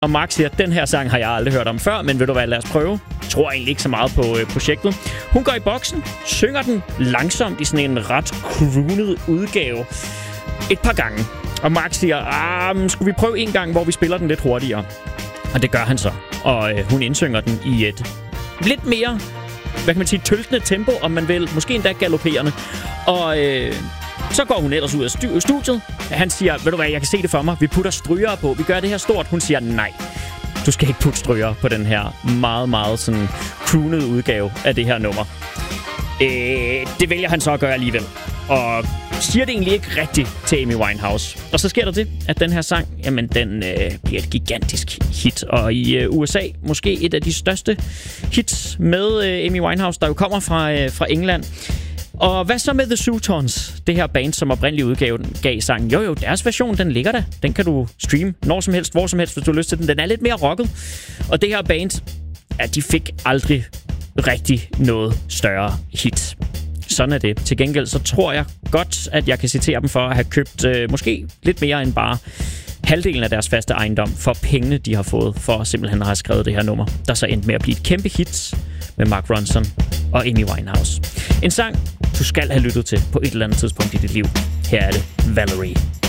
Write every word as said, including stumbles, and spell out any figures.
Og Mark siger, at den her sang har jeg aldrig hørt om før, men ved du hvad, lad os prøve. Jeg tror egentlig ikke så meget på øh, projektet. Hun går i boksen, synger den langsomt i sådan en ret croonet udgave et par gange. Og Mark siger, ah, skulle vi prøve en gang, hvor vi spiller den lidt hurtigere? Og det gør han så. Og øh, hun indsynger den i et lidt mere, hvad kan man sige, tøltende tempo, om man vil. Måske endda galopperende. Og øh, så går hun ellers ud af studiet. Han siger, ved du hvad, jeg kan se det for mig. Vi putter strygere på. Vi gør det her stort. Hun siger, nej. Du skal ikke putte strygere på den her meget, meget sådan croonede udgave af det her nummer. Øh, det vælger han så at gøre alligevel. Og siger det egentlig ikke rigtigt til Amy Winehouse. Og så sker der det, at den her sang, jamen den øh, bliver et gigantisk hit. Og i øh, U S A måske et af de største hits med øh, Amy Winehouse, der jo kommer fra, øh, fra England. Og hvad så med The Sutons? Det her band, som oprindeligt udgav gav sangen. Jo jo, deres version, den ligger der. Den kan du streame når som helst, hvor som helst, hvis du har lyst til den. Den er lidt mere rocket. Og det her band, ja, de fik aldrig rigtig noget større hit. Sådan er det. Til gengæld så tror jeg godt, at jeg kan citere dem for at have købt øh, måske lidt mere end bare halvdelen af deres faste ejendom for pengene, de har fået for simpelthen at have skrevet det her nummer, der så endte med at blive et kæmpe hit med Mark Ronson og Amy Winehouse. En sang, du skal have lyttet til på et eller andet tidspunkt i dit liv. Her er det Valerie.